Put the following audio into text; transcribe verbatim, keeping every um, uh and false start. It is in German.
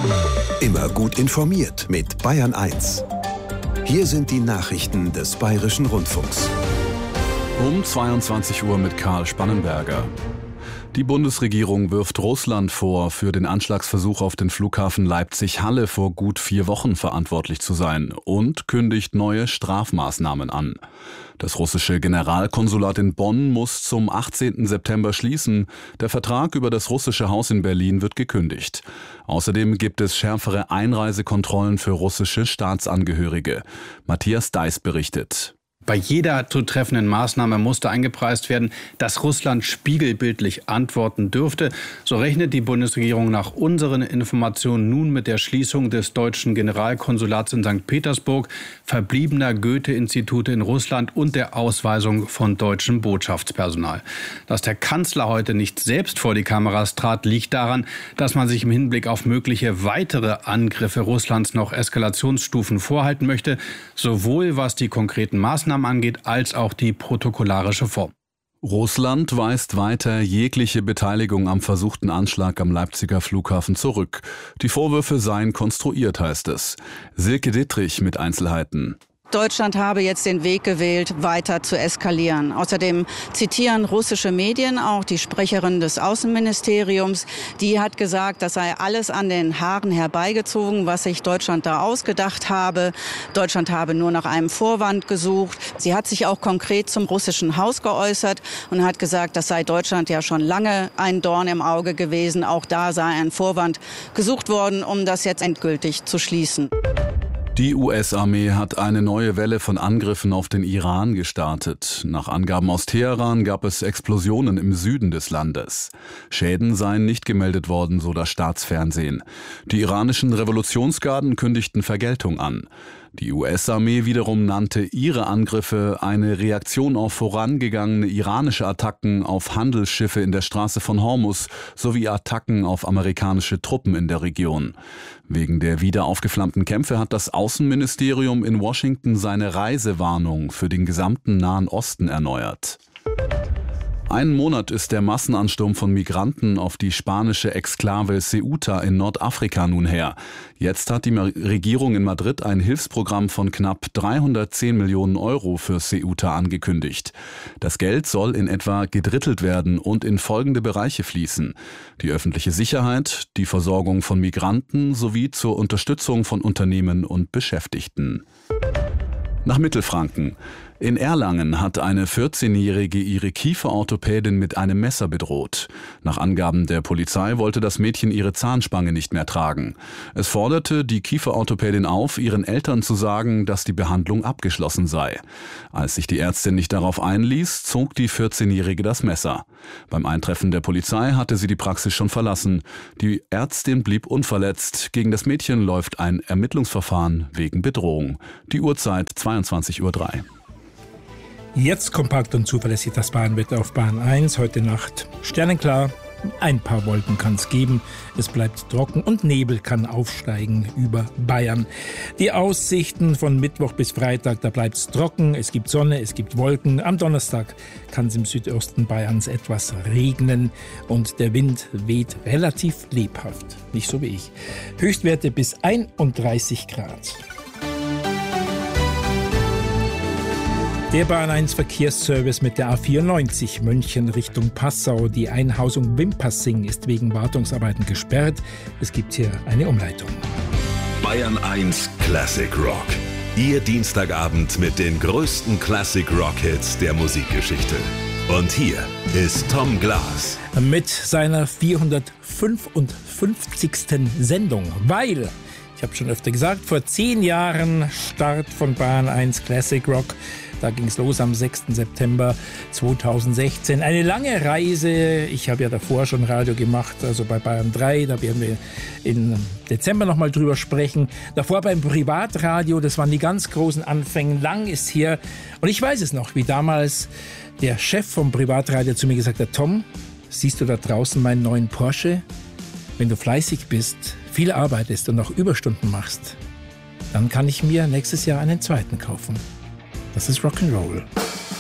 Immer gut informiert mit Bayern eins. Hier sind die Nachrichten des Bayerischen Rundfunks. Um zweiundzwanzig Uhr mit Karl Spannenberger. Die Bundesregierung wirft Russland vor, für den Anschlagsversuch auf den Flughafen Leipzig-Halle vor gut vier Wochen verantwortlich zu sein und kündigt neue Strafmaßnahmen an. Das russische Generalkonsulat in Bonn muss zum achtzehnten September schließen. Der Vertrag über das russische Haus in Berlin wird gekündigt. Außerdem gibt es schärfere Einreisekontrollen für russische Staatsangehörige. Matthias Deiß berichtet. Bei jeder zu treffenden Maßnahme musste eingepreist werden, dass Russland spiegelbildlich antworten dürfte. So rechnet die Bundesregierung nach unseren Informationen nun mit der Schließung des deutschen Generalkonsulats in Sankt Petersburg, verbliebener Goethe-Institute in Russland und der Ausweisung von deutschem Botschaftspersonal. Dass der Kanzler heute nicht selbst vor die Kameras trat, liegt daran, dass man sich im Hinblick auf mögliche weitere Angriffe Russlands noch Eskalationsstufen vorhalten möchte, sowohl was die konkreten Maßnahmen angeht, als auch die protokollarische Form. Russland weist weiter jegliche Beteiligung am versuchten Anschlag am Leipziger Flughafen zurück. Die Vorwürfe seien konstruiert, heißt es. Silke Dittrich mit Einzelheiten. Deutschland habe jetzt den Weg gewählt, weiter zu eskalieren. Außerdem zitieren russische Medien auch die Sprecherin des Außenministeriums. Die hat gesagt, das sei alles an den Haaren herbeigezogen, was sich Deutschland da ausgedacht habe. Deutschland habe nur nach einem Vorwand gesucht. Sie hat sich auch konkret zum russischen Haus geäußert und hat gesagt, das sei Deutschland ja schon lange ein Dorn im Auge gewesen. Auch da sei ein Vorwand gesucht worden, um das jetzt endgültig zu schließen. Die U S-Armee hat eine neue Welle von Angriffen auf den Iran gestartet. Nach Angaben aus Teheran gab es Explosionen im Süden des Landes. Schäden seien nicht gemeldet worden, so das Staatsfernsehen. Die iranischen Revolutionsgarden kündigten Vergeltung an. Die U S-Armee wiederum nannte ihre Angriffe eine Reaktion auf vorangegangene iranische Attacken auf Handelsschiffe in der Straße von Hormuz sowie Attacken auf amerikanische Truppen in der Region. Wegen der wieder aufgeflammten Kämpfe hat das Außenministerium in Washington seine Reisewarnung für den gesamten Nahen Osten erneuert. Einen Monat ist der Massenansturm von Migranten auf die spanische Exklave Ceuta in Nordafrika nun her. Jetzt hat die Regierung in Madrid ein Hilfsprogramm von knapp dreihundertzehn Millionen Euro für Ceuta angekündigt. Das Geld soll in etwa gedrittelt werden und in folgende Bereiche fließen: die öffentliche Sicherheit, die Versorgung von Migranten sowie zur Unterstützung von Unternehmen und Beschäftigten. Nach Mittelfranken. In Erlangen hat eine vierzehnjährige ihre Kieferorthopädin mit einem Messer bedroht. Nach Angaben der Polizei wollte das Mädchen ihre Zahnspange nicht mehr tragen. Es forderte die Kieferorthopädin auf, ihren Eltern zu sagen, dass die Behandlung abgeschlossen sei. Als sich die Ärztin nicht darauf einließ, zog die vierzehnjährige das Messer. Beim Eintreffen der Polizei hatte sie die Praxis schon verlassen. Die Ärztin blieb unverletzt. Gegen das Mädchen läuft ein Ermittlungsverfahren wegen Bedrohung. Die Uhrzeit zweiundzwanzig Uhr drei. Jetzt kompakt und zuverlässig das Bahnwetter auf Bahn eins. Heute Nacht sternenklar. Ein paar Wolken kann es geben. Es bleibt trocken und Nebel kann aufsteigen über Bayern. Die Aussichten von Mittwoch bis Freitag, da bleibt es trocken. Es gibt Sonne, es gibt Wolken. Am Donnerstag kann es im Südosten Bayerns etwas regnen und der Wind weht relativ lebhaft. Nicht so wie ich. Höchstwerte bis einunddreißig Grad. Der Bahn eins Verkehrsservice mit der A vierundneunzig München Richtung Passau. Die Einhausung Wimpassing ist wegen Wartungsarbeiten gesperrt. Es gibt hier eine Umleitung. Bayern eins Classic Rock. Ihr Dienstagabend mit den größten Classic Rock Hits der Musikgeschichte. Und hier ist Tom Glas. Mit seiner vierhundertfünfundfünfzigsten Sendung, weil, ich habe schon öfter gesagt, vor zehn Jahren Start von Bahn eins Classic Rock. Da ging es los am sechsten September zweitausendsechzehn. Eine lange Reise. Ich habe ja davor schon Radio gemacht, also bei Bayern drei. Da werden wir im Dezember nochmal drüber sprechen. Davor beim Privatradio, das waren die ganz großen Anfänge. Lang ist her. Und ich weiß es noch, wie damals der Chef vom Privatradio zu mir gesagt hat: Tom, siehst du da draußen meinen neuen Porsche? Wenn du fleißig bist, viel arbeitest und noch Überstunden machst, dann kann ich mir nächstes Jahr einen zweiten kaufen. Das ist Rock'n'Roll.